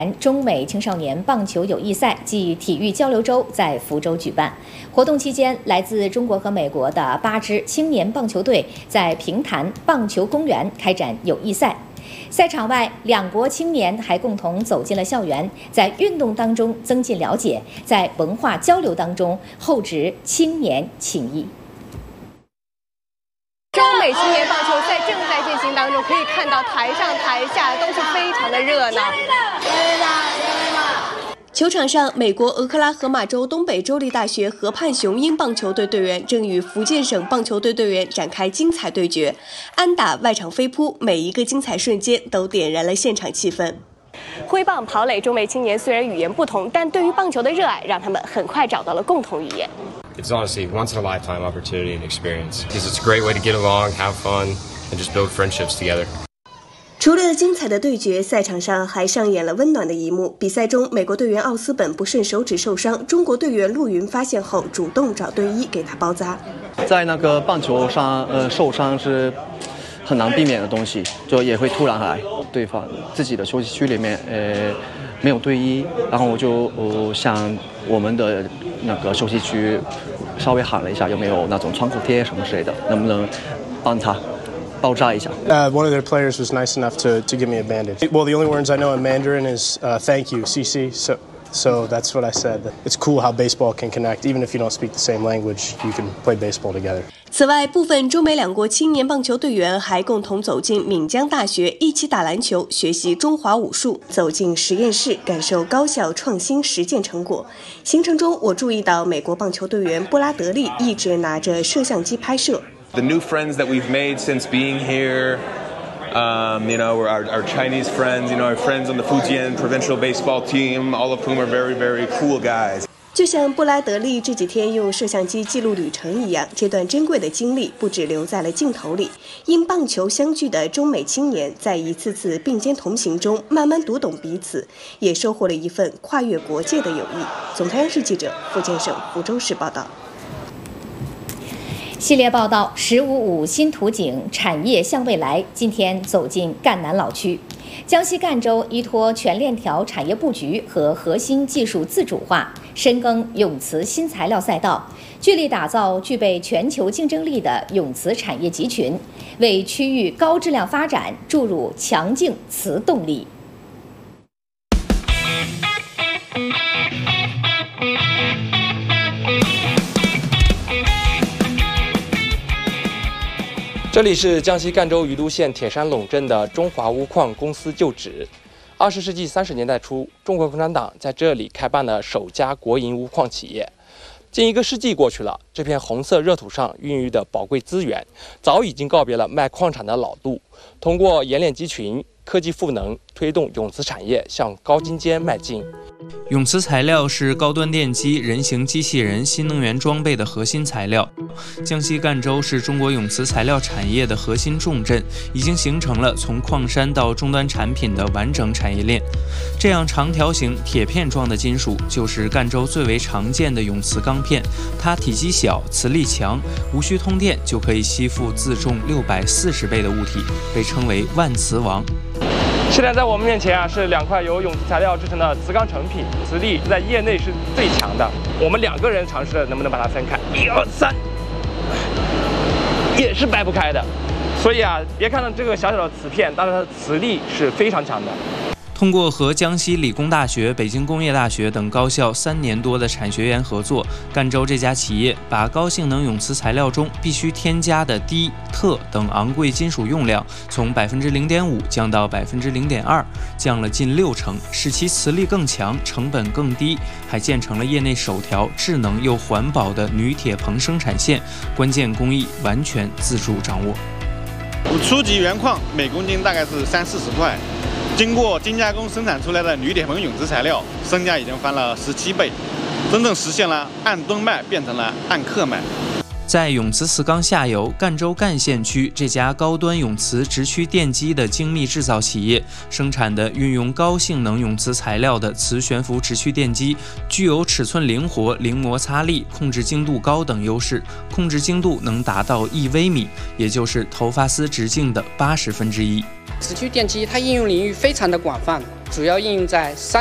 中美青少年棒球友谊赛暨体育交流周在福州举办。活动期间，来自中国和美国的8支青年棒球队在平潭棒球公园开展友谊赛。赛场外，两国青年还共同走进了校园，在运动当中增进了解，在文化交流当中厚植青年情谊。 中美青年棒球赛正在进行当中，可以看到台上台下都是非常的热闹。球场上，美国俄克拉荷马州东北州立大学河畔雄鹰棒球队队员正与福建省棒球队队员展开精彩对决，安打、外场飞扑，每一个精彩瞬间都点燃了现场气氛。挥棒、跑垒，中美青年虽然语言不同，但对于棒球的热爱让他们很快找到了共同语言。 It's honestly once in a lifetime opportunity and experience because it's a great way to get along, have fun, and just build friendships together. 除了精彩的对决，赛场上还上演了温暖的一幕。比赛中，美国队员奥斯本不慎手指受伤，中国队员陆云发现后主动找队医给他包扎。 在那个棒球上，受伤是很难避免的东西，就也会突然来。对方自己的休息区里面，没有队医，然后我就向我们的那个休息区稍微喊了一下，有没有那种创可贴什么之类的，能不能帮他包扎一下。 One of their players was nice enough to give me a bandage. Well, the only words I know in Mandarin is thank you, CC. So that's what I said. It's cool how baseball can connect. Even if you don't speak the same language, you can play baseball together. 此外，部分中美两国青年棒球队员还共同走进闽江大学，一起打篮球，学习中华武术，走进实验室，感受高校创新实践成果。行程中，我注意到美国棒球队员布拉德利一直拿着摄像机拍摄。 The new friends that we've made since being here, our Chinese friends, our friends on the Fujian provincial baseball team, all of whom are very, very cool guys. 就像布拉德利这几天用摄像机记录旅程一样，这段珍贵的经历不只留在了镜头里，因棒球相聚的中美青年在一次次并肩同行中慢慢读懂彼此，也收获了一份跨越国界的友谊。总台央视记者福建省福州市报道。 系列报道“15.5新图景产业向未来”今天走进赣南老区。江西赣州依托全链条产业布局和核心技术自主化，深耕永磁新材料赛道，聚力打造具备全球竞争力的永磁产业集群，为区域高质量发展注入强劲磁动力。 这里是江西赣州余都县铁山陇镇的中华钨矿公司旧址。20世纪30年代初，中国共产党在这里开办了首家国营钨矿企业。近1个世纪过去了，这片红色热土上孕育的宝贵资源，早已经告别了卖矿产的老路。通过冶炼集群、科技赋能，推动永磁产业向高精尖迈进。 永磁材料是高端电机、人形机器人、新能源装备的核心材料。江西赣州是中国永磁材料产业的核心重镇，已经形成了从矿山到终端产品的完整产业链。这样长条形铁片状的金属，就是赣州最为常见的永磁钢片。它体积小，磁力强，无需通电就可以吸附自重640倍的物体，被称为万磁王。 现在在我们面前是2块由永磁材料制成的磁钢成品，磁力在业内是最强的。我们2个人尝试能不能把它分开，1、2、3，也是掰不开的。所以别看到这个小小的磁片，但是它的磁力是非常强的。 通过和江西理工大学、北京工业大学等高校3年多的产学研合作，赣州这家企业把高性能永磁材料中必须添加的锑、铬等昂贵金属用量从0.5%降到0.2%，降了近60%，使其磁力更强，成本更低，还建成了业内首条智能又环保的铝铁硼生产线，关键工艺完全自主掌握。 我们初级原矿每公斤大概是30-40块。经过精加工生产出来的铝铁硼永磁材料，身价已经翻了17倍，真正实现了按吨卖变成了按克卖。 在永磁磁钢下游赣州赣县区，这家高端永磁直驱电机的精密制造企业生产的运用高性能永磁材料的磁悬浮直驱电机，具有尺寸灵活、零摩擦力、控制精度高等优势，控制精度能达到1微米，也就是头发丝直径的1/80。 直驱电机它应用领域非常的广泛，主要应用在